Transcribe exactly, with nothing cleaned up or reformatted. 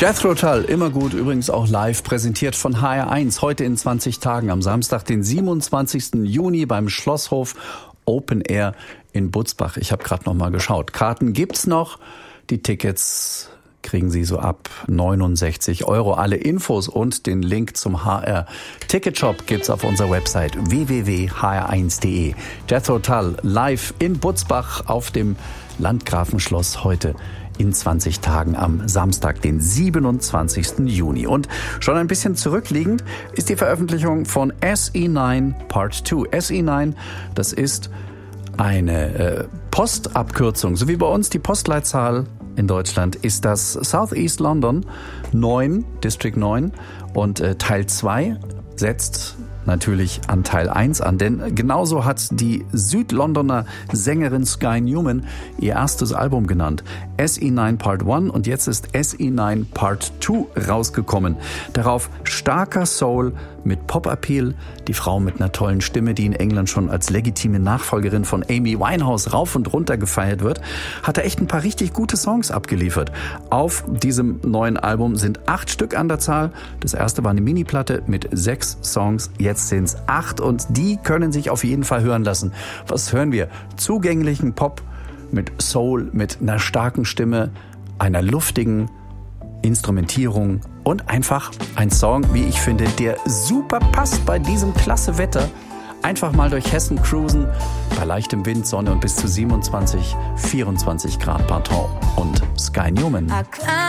Jethro Tull, immer gut, übrigens auch live, präsentiert von H R eins, heute in zwanzig Tagen, am Samstag, den siebenundzwanzigsten Juni beim Schlosshof Open Air in Butzbach. Ich habe gerade noch mal geschaut. Karten gibt's noch, die Tickets kriegen Sie so ab neunundsechzig Euro. Alle Infos und den Link zum H R Ticketshop gibt's auf unserer Website w w w punkt h r eins punkt d e. Jethro Tull live in Butzbach auf dem Landgrafenschloss heute in zwanzig Tagen am Samstag, den siebenundzwanzigsten Juni. Und schon ein bisschen zurückliegend ist die Veröffentlichung von S E neun Part zwei. S E neun, das ist eine äh, Postabkürzung, so wie bei uns die Postleitzahl in Deutschland ist das Southeast London neun, District neun, und äh, Teil zwei setzt natürlich an Teil eins an, denn genauso hat die Südlondoner Sängerin Sky Newman ihr erstes Album genannt. S E neun Part eins, und jetzt ist S E neun Part zwei rausgekommen. Darauf starker Soul mit Pop-Appeal, die Frau mit einer tollen Stimme, die in England schon als legitime Nachfolgerin von Amy Winehouse rauf und runter gefeiert wird, hat er echt ein paar richtig gute Songs abgeliefert. Auf diesem neuen Album sind acht Stück an der Zahl. Das erste war eine Mini-Platte mit sechs Songs, jetzt sind es acht, und die können sich auf jeden Fall hören lassen. Was hören wir? Zugänglichen Pop mit Soul, mit einer starken Stimme, einer luftigen Instrumentierung und einfach ein Song, wie ich finde, der super passt bei diesem klasse Wetter. Einfach mal durch Hessen cruisen, bei leichtem Wind, Sonne und bis zu siebenundzwanzig, vierundzwanzig Grad Parton und Sky Newman.